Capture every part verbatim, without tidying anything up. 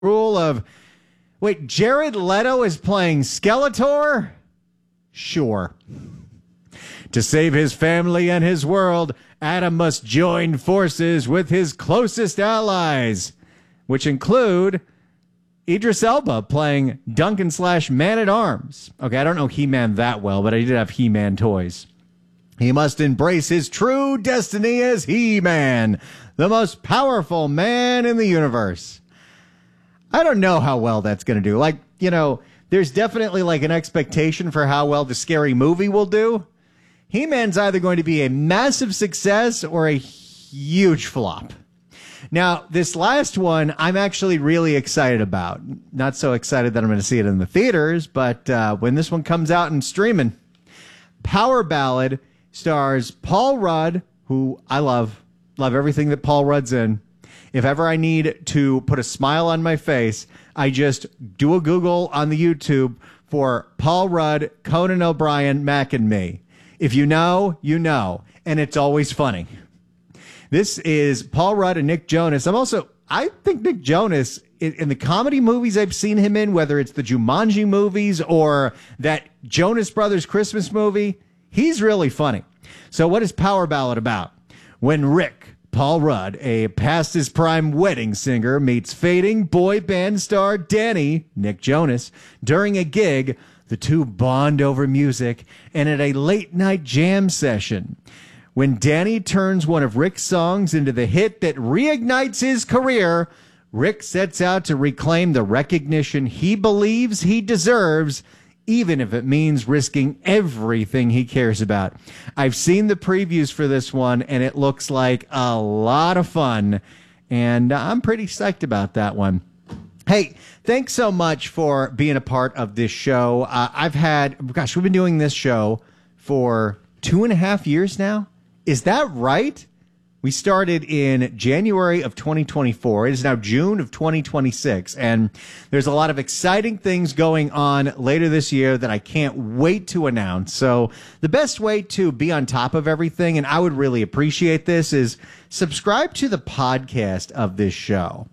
rule of, wait, Jared Leto is playing Skeletor? Sure. To save his family and his world, Adam must join forces with his closest allies, which include Idris Elba playing Duncan slash Man-at-Arms. Okay, I don't know He-Man that well, but I did have He-Man toys. He must embrace his true destiny as He-Man, the most powerful man in the universe. I don't know how well that's going to do. Like, you know, there's definitely like an expectation for how well the Scary Movie will do. He-Man's either going to be a massive success or a huge flop. Now, this last one, I'm actually really excited about. Not so excited that I'm going to see it in the theaters, but uh, when this one comes out and streaming, Power Ballad stars Paul Rudd, who I love, love everything that Paul Rudd's in. If ever I need to put a smile on my face, I just do a Google on the YouTube for Paul Rudd, Conan O'Brien, Mac and Me. If you know, you know, and it's always funny. This is Paul Rudd and Nick Jonas. I'm also, I think Nick Jonas, in, in the comedy movies I've seen him in, whether it's the Jumanji movies or that Jonas Brothers Christmas movie, he's really funny. So what is Power Ballad about? When Rick, Paul Rudd, a past his prime wedding singer, meets fading boy band star Danny, Nick Jonas, during a gig, the two bond over music and at a late night jam session. When Danny turns one of Rick's songs into the hit that reignites his career, Rick sets out to reclaim the recognition he believes he deserves, even if it means risking everything he cares about. I've seen the previews for this one, and it looks like a lot of fun, and I'm pretty psyched about that one. Hey, thanks so much for being a part of this show. Uh, I've had, gosh, we've been doing this show for two and a half years now. Is that right? We started in January of twenty twenty-four. It is now June of twenty twenty-six, and there's a lot of exciting things going on later this year that I can't wait to announce. So the best way to be on top of everything, and I would really appreciate this, is subscribe to the podcast of this show.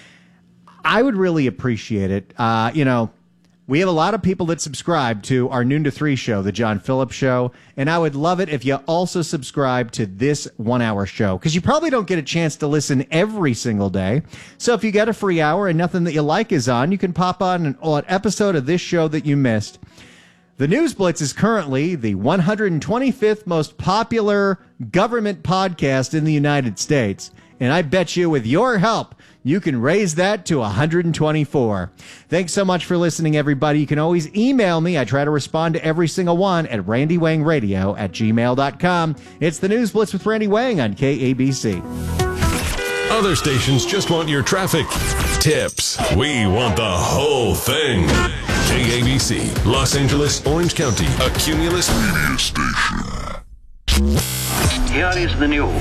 I would really appreciate it. Uh, you know, we have a lot of people that subscribe to our Noon to Three show, the John Phillips Show, and I would love it if you also subscribe to this one-hour show, because you probably don't get a chance to listen every single day. So if you get a free hour and nothing that you like is on, you can pop on an, an episode of this show that you missed. The News Blitz is currently the one hundred twenty-fifth most popular government podcast in the United States, and I bet you with your help, you can raise that to one hundred twenty-four. Thanks so much for listening, everybody. You can always email me. I try to respond to every single one at randy wang radio at gmail dot com. It's the News Blitz with Randy Wang on K A B C. Other stations just want your traffic tips. We want the whole thing. K A B C, Los Angeles, Orange County, a Cumulus media station. Here is the news.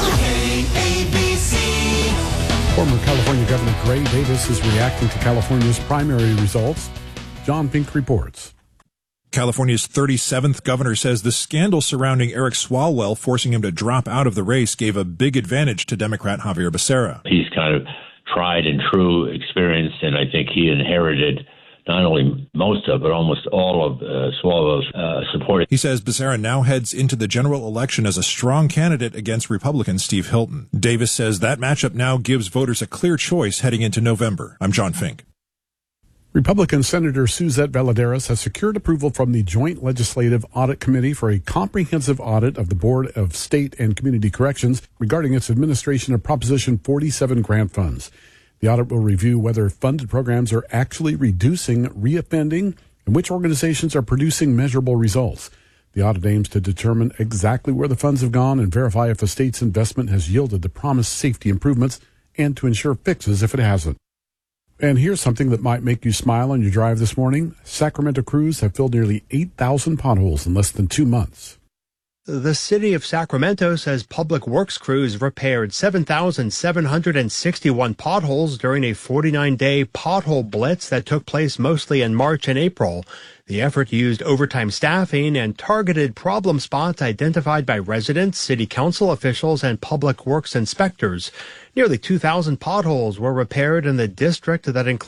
K A B C. Former California Governor Gray Davis is reacting to California's primary results. John Pink reports. California's thirty-seventh governor says the scandal surrounding Eric Swalwell forcing him to drop out of the race gave a big advantage to Democrat Javier Becerra. He's kind of tried and true experience, and I think he inherited not only most of, but almost all of uh, Swalwell's uh, support. He says Becerra now heads into the general election as a strong candidate against Republican Steve Hilton. Davis says that matchup now gives voters a clear choice heading into November. I'm John Fink. Republican Senator Suzette Valladares has secured approval from the Joint Legislative Audit Committee for a comprehensive audit of the Board of State and Community Corrections regarding its administration of Proposition forty-seven grant funds. The audit will review whether funded programs are actually reducing reoffending and which organizations are producing measurable results. The audit aims to determine exactly where the funds have gone and verify if a state's investment has yielded the promised safety improvements and to ensure fixes if it hasn't. And here's something that might make you smile on your drive this morning. Sacramento crews have filled nearly eight thousand potholes in less than two months. The city of Sacramento says public works crews repaired seven thousand seven hundred sixty-one potholes during a forty-nine day pothole blitz that took place mostly in March and April. The effort used overtime staffing and targeted problem spots identified by residents, city council officials, and public works inspectors. Nearly two thousand potholes were repaired in the district that includes